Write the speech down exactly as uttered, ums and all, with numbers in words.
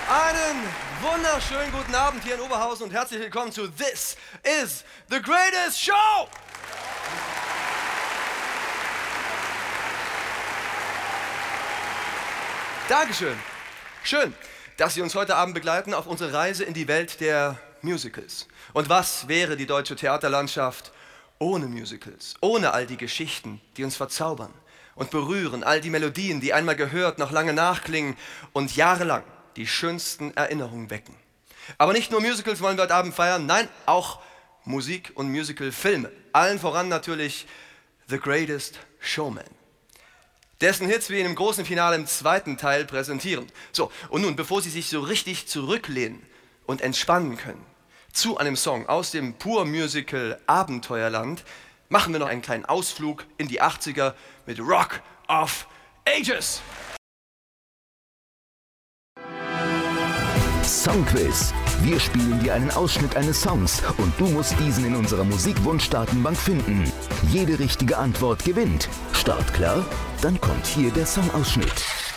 Einen wunderschönen guten Abend hier in Oberhausen und herzlich willkommen zu This is the Greatest Show! Dankeschön. Schön, dass Sie uns heute Abend begleiten auf unsere Reise in die Welt der Musicals. Und was wäre die deutsche Theaterlandschaft ohne Musicals, ohne all die Geschichten, die uns verzaubern und berühren, all die Melodien, die einmal gehört, noch lange nachklingen und jahrelang die schönsten Erinnerungen wecken. Aber nicht nur Musicals wollen wir heute Abend feiern, nein, auch Musik und Musicalfilme. Allen voran natürlich The Greatest Showman, dessen Hits wir Ihnen im großen Finale im zweiten Teil präsentieren. So, und nun, bevor Sie sich so richtig zurücklehnen und entspannen können, zu einem Song aus dem Pur-Musical Abenteuerland, machen wir noch einen kleinen Ausflug in die achtziger mit Rock of Ages. Songquiz. Wir spielen dir einen Ausschnitt eines Songs und du musst diesen in unserer Musikwunsch-Datenbank finden. Jede richtige Antwort gewinnt. Start klar? Dann kommt hier der Songausschnitt.